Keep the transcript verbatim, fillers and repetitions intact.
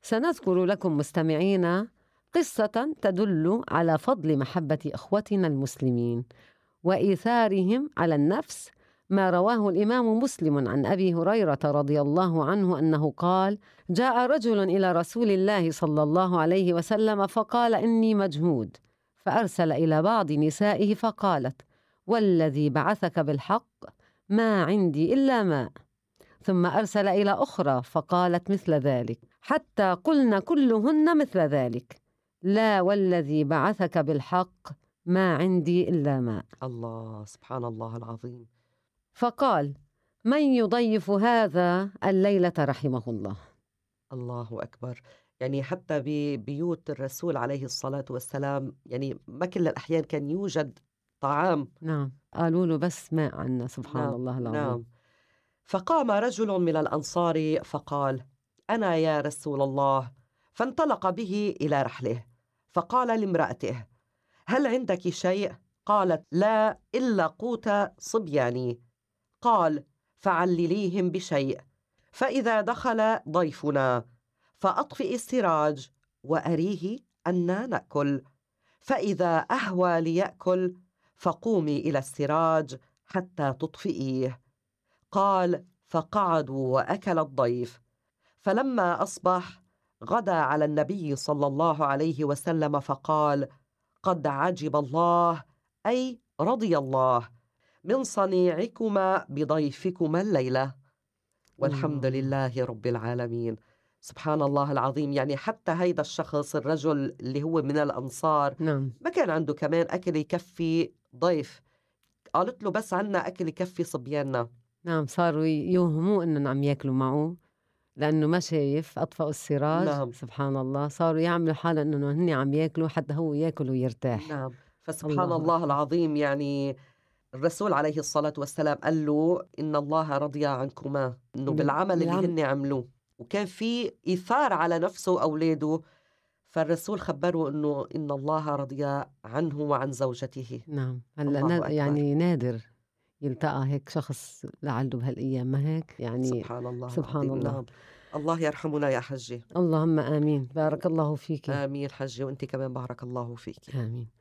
سنذكر لكم مستمعينا قصة تدل على فضل محبة إخوتنا المسلمين وإيثارهم على النفس، ما رواه الإمام مسلم عن أبي هريرة رضي الله عنه أنه قال: جاء رجل إلى رسول الله صلى الله عليه وسلم فقال: إني مجهود، فأرسل إلى بعض نسائه فقالت: والذي بعثك بالحق ما عندي إلا ماء. ثم أرسل إلى أخرى فقالت مثل ذلك، حتى قلن كلهن مثل ذلك: لا والذي بعثك بالحق ما عندي إلا ماء. الله، سبحان الله العظيم. فقال: من يضيف هذا الليلة رحمه الله. الله أكبر. يعني حتى ببيوت الرسول عليه الصلاة والسلام يعني ما كل الأحيان كان يوجد طعام. نعم، قالوا له بس ماء عنا. سبحان نعم الله العظيم. نعم. فقام رجل من الأنصار فقال: أنا يا رسول الله. فانطلق به إلى رحله، فقال لامرأته: هل عندك شيء؟ قالت: لا إلا قوت صبياني. قال: فعلليهم بشيء، فإذا دخل ضيفنا فأطفئ السراج وأريه أننا نأكل، فإذا أهوى ليأكل فقومي إلى السراج حتى تطفئيه. قال: فقعدوا وأكل الضيف. فلما أصبح غدا على النبي صلى الله عليه وسلم فقال: قد عجب الله، أي رضي الله، من صنيعكما بضيفكما الليلة، والحمد الله. لله رب العالمين. سبحان الله العظيم. يعني حتى هيدا الشخص الرجل اللي هو من الأنصار نعم ما كان عنده كمان أكل يكفي ضيف، قالت له بس عنا أكل يكفي صبياننا. نعم، صاروا يوهموا إنهم عم ياكلوا معه لأنه ما شايف، أطفأوا السراج. نعم سبحان الله، صاروا يعملوا حالة إنه هن عم ياكلوا حتى هو ياكل ويرتاح. نعم. فسبحان الله الله أكبر. العظيم. يعني الرسول عليه الصلاة والسلام قال له: إن الله رضي عنكما، إنه بال- بالعمل اللي بالعم هن عملوه، وكان في إيثار على نفسه وأولاده. فالرسول خبره إنه إن الله رضي عنه وعن زوجته. نعم، هلا الله نا- أكبر. يعني نادر يلتقى هيك شخص لعله بهالأيام، ما هيك يعني. سبحان الله سبحان العظيم. الله. نعم. الله يرحمنا يا حجي. اللهم آمين. بارك الله فيك. آمين حجي، وأنت كمان بارك الله فيك. آمين.